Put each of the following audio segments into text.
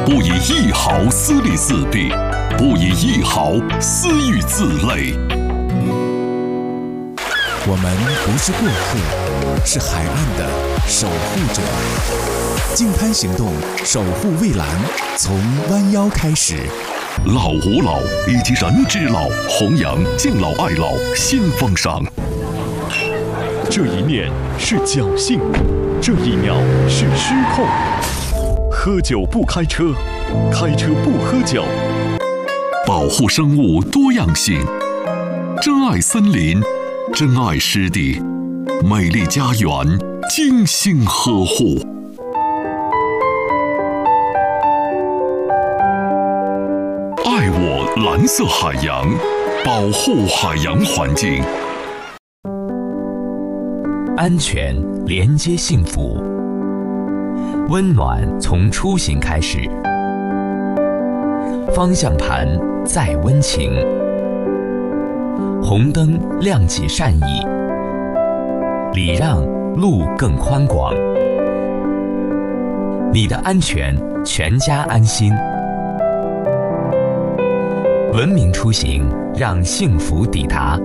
不以一毫私利自弊，不以一毫私欲自累。 我们不是过客，是海岸的守护者。净滩行动，守护蔚蓝，从弯腰开始。 老吾老以及人之老，弘扬敬老爱老新风尚。 这一面是侥幸，这一秒是失控。喝酒不开车，开车不喝酒。 保护生物多样性，珍爱森林，珍爱湿地，美丽家园精心呵护。爱我蓝色海洋，保护海洋环境。 安全连接幸福，温暖从出行开始，方向盘再温情，红灯亮起善意，礼让路更宽广。你的安全，全家安心。文明出行，让幸福抵达。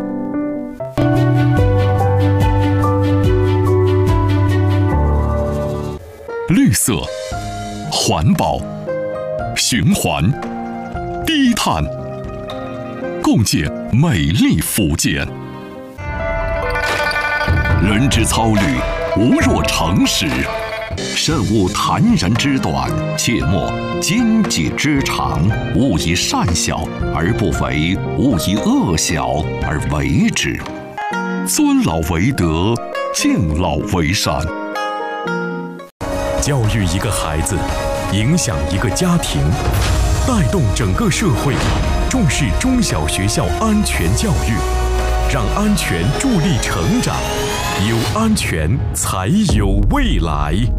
绿色、环保、循环、低碳，共建美丽福建。人之操虑，无若诚实。慎勿谈人之短，切莫奸计之长。勿以善小而不为，勿以恶小而为之。尊老为德，敬老为善。 教育一个孩子，影响一个家庭，带动整个社会，重视中小学校安全教育，让安全助力成长，有安全才有未来。